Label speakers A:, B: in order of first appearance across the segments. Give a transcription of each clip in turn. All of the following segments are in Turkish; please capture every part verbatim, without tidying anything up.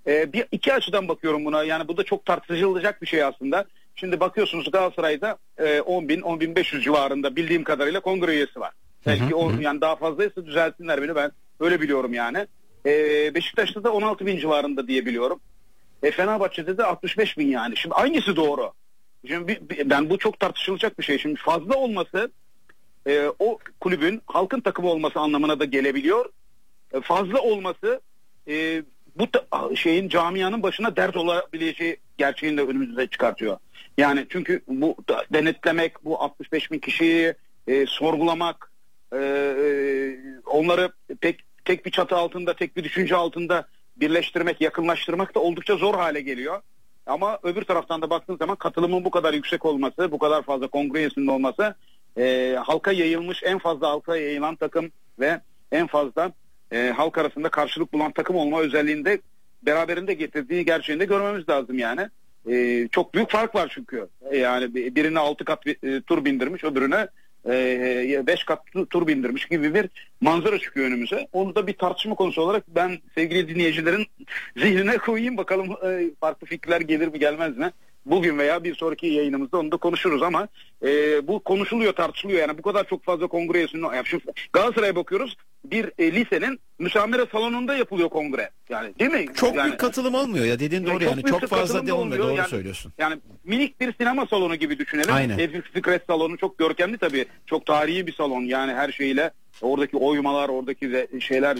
A: e, bir iki açıdan bakıyorum buna. Yani bu da çok tartışılacak bir şey aslında. Şimdi bakıyorsunuz Galatasaray'da e, on bin on bin beş yüz civarında bildiğim kadarıyla kongre üyesi var. Belki o yani daha fazlaysa düzelsinler beni, ben öyle biliyorum yani. E, Beşiktaş'ta da on altı bin civarında diye biliyorum. E, Fenerbahçe'de de altmış beş bin yani. Şimdi hangisi doğru? Şimdi ben bu çok tartışılacak bir şey. Şimdi fazla olması e, o kulübün halkın takımı olması anlamına da gelebiliyor. E, fazla olması e, bu ta, şeyin camianın başına dert olabileceği gerçeğini de önümüze çıkartıyor. Yani çünkü bu denetlemek, bu altmış beş bin kişiyi e, sorgulamak, e, e, onları tek tek bir çatı altında, tek bir düşünce altında birleştirmek, yakınlaştırmak da oldukça zor hale geliyor. Ama öbür taraftan da baktığın zaman katılımın bu kadar yüksek olması, bu kadar fazla kongre üyesinin olması, e, halka yayılmış, en fazla halka yayılan takım ve en fazla e, halk arasında karşılık bulan takım olma özelliğinde beraberinde getirdiği gerçeğini de görmemiz lazım yani. E, çok büyük fark var çünkü. E, yani birine altı kat e, tur bindirmiş, öbürüne beş kat tur bindirmiş gibi bir manzara çıkıyor önümüze. Onu da bir tartışma konusu olarak ben sevgili dinleyicilerin zihnine koyayım, bakalım farklı fikirler gelir mi gelmez mi? Bugün veya bir sonraki yayınımızda onu da konuşuruz ama e, bu konuşuluyor, tartışılıyor yani bu kadar çok fazla kongre üyesinin. Yani şu Galatasaray'a bakıyoruz, bir e, lisenin müsamere salonunda yapılıyor kongre. Yani değil mi?
B: Çok
A: yani,
B: büyük katılım olmuyor ya, dediğin doğru yani, çok, çok fazla de olmuyor, doğru yani, söylüyorsun.
A: Yani minik bir sinema salonu gibi düşünelim.
B: Aynen.
A: E, Fikret salonu çok görkemli tabii, çok tarihi bir salon yani her şeyle, oradaki oymalar, oradaki de şeyler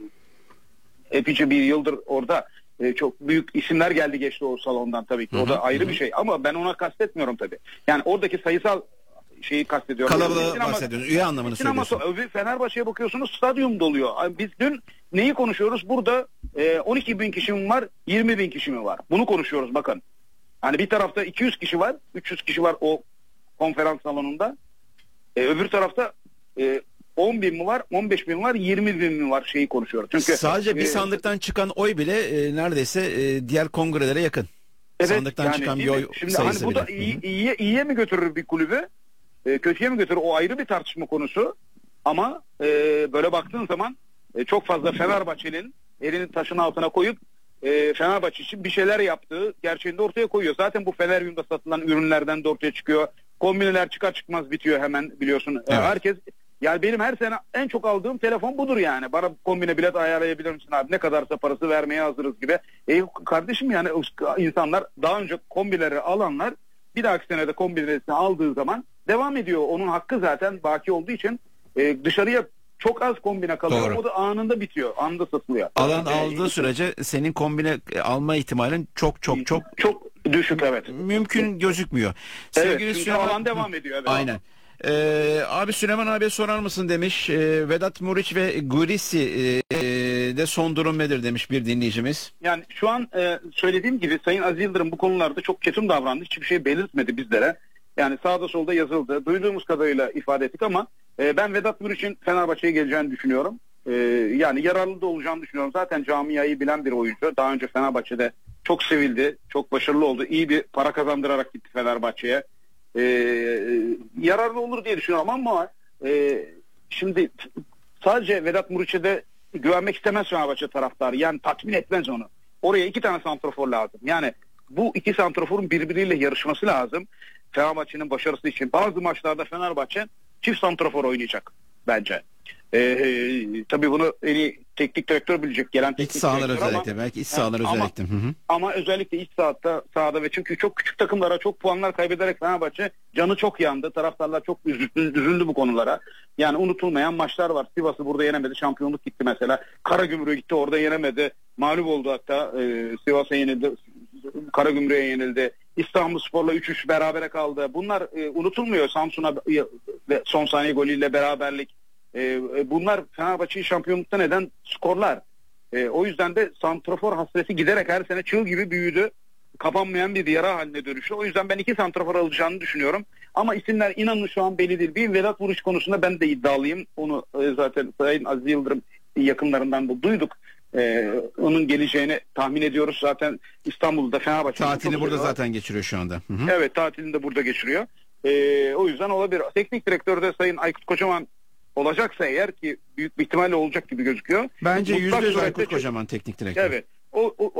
A: epeyce bir yıldır orada. Ee, çok büyük isimler geldi geçti o salondan tabii ki. O da ayrı hı. bir şey ama ben ona kastetmiyorum tabii. Yani oradaki sayısal şeyi kastediyorum.
B: Kalabalığı bahsediyorsun. Üye anlamını söylüyorsun.
A: Fenerbahçe'ye bakıyorsunuz, stadyum doluyor. Biz dün neyi konuşuyoruz? Burada e, on iki bin kişi mi var? yirmi bin kişi mi var? Bunu konuşuyoruz bakın. Hani bir tarafta iki yüz kişi var. üç yüz kişi var o konferans salonunda. E, öbür tarafta e, on bin mi var, on beş bin mi var, yirmi bin mi var şeyi konuşuyoruz. Çünkü
B: sadece bir
A: e,
B: sandıktan çıkan oy bile e, neredeyse e, diğer kongrelere yakın.
A: Evet,
B: sandıktan yani, çıkan bir oy
A: şimdi
B: sayısı
A: hani bu
B: bile.
A: da iyi, iyiye, iyiye mi götürür bir kulübü, e, kötüye mi götürür, o ayrı bir tartışma konusu. Ama e, böyle baktığın zaman e, çok fazla Fenerbahçe'nin elini taşın altına koyup e, Fenerbahçe için bir şeyler yaptığı gerçeğini de ortaya koyuyor. Zaten bu Feneryum'da satılan ürünlerden de ortaya çıkıyor. Kombineler çıkar çıkmaz bitiyor hemen, biliyorsun. Evet. E, herkes, yani benim her sene en çok aldığım telefon budur yani. Bana kombine bilet ayarlayabilir misin abi? Ne kadarsa parası vermeye hazırız gibi. E kardeşim yani insanlar daha önce kombileri alanlar bir dahaki sene de kombinesini aldığı zaman devam ediyor. Onun hakkı zaten baki olduğu için e, dışarıya çok az kombine kalıyor. Doğru. O da anında bitiyor. Anında satılıyor.
B: Alan
A: e,
B: aldığı e, sürece senin kombine alma ihtimalin çok çok çok
A: çok düşük, evet.
B: Mümkün gözükmüyor.
A: Evet, sevgili Süleyman, alan devam ediyor. Evet.
B: Aynen. Ee, abi Süleyman abiye sorar mısın demiş. Ee, Vedat Muriç ve Gurisi e, de son durum nedir demiş bir dinleyicimiz.
A: Yani şu an e, söylediğim gibi Sayın Aziz Yıldırım bu konularda çok ketum davrandı. Hiçbir şey belirtmedi bizlere. Yani sağda solda yazıldı. Duyduğumuz kadarıyla ifade ettik ama e, ben Vedat Muriç'in Fenerbahçe'ye geleceğini düşünüyorum. E, yani yararlı da olacağını düşünüyorum. Zaten camiayı bilen bir oyuncu. Daha önce Fenerbahçe'de çok sevildi. Çok başarılı oldu. İyi bir para kazandırarak gitti Fenerbahçe'ye. Ee, yararlı olur diye düşünüyorum ama e, şimdi sadece Vedat Muriç'e de güvenmek istemez Fenerbahçe taraftarı. Yani tatmin etmez onu. Oraya iki tane santrafor lazım. Yani bu iki santraforun birbiriyle yarışması lazım. Fenerbahçe'nin başarısı için. Bazı maçlarda Fenerbahçe çift santrafor oynayacak bence. Ee, tabii bunu en iyi teknik direktör bilecek. Gelen teknik
B: iç sahalar özellikle.
A: Ama,
B: belki iç sahalar
A: ama,
B: özellikle. Hı hı.
A: Ama özellikle iç sahada, sahada ve çünkü çok küçük takımlara çok puanlar kaybederek Fenerbahçe canı çok yandı. Taraftarlar çok üzüldü, üzüldü bu konulara. Yani unutulmayan maçlar var. Sivas'ı burada yenemedi. Şampiyonluk gitti mesela. Karagümrük'e gitti, orada yenemedi. Mağlup oldu hatta. E, Sivas'a yenildi. Karagümrük'e yenildi. İstanbulspor'la üç üç berabere kaldı. Bunlar e, unutulmuyor. Samsun'a ve son saniye golüyle beraberlik. E, bunlar Fenerbahçe'yi şampiyonlukta neden skorlar. E, o yüzden de santrafor hasreti giderek her sene çığ gibi büyüdü. Kapanmayan bir yara haline dönüştü. O yüzden ben iki santrafor alacağını düşünüyorum. Ama isimler inanın şu an belli değil. Bir Vedat Muriç konusunda ben de iddialıyım. Onu e, zaten Sayın Aziz Yıldırım yakınlarından da duyduk. E, onun geleceğini tahmin ediyoruz. Zaten İstanbul'da Fenerbahçe
B: tatilini burada seviyor. Zaten geçiriyor şu anda. Hı hı.
A: Evet, tatilini de burada geçiriyor. E, o yüzden olabilir. Teknik direktör de Sayın Aykut Kocaman olacaksa eğer, ki büyük bir ihtimalle olacak gibi gözüküyor.
B: Bence yüzde yüz Aykut Kocaman teknik direktör.
A: Evet. O, o,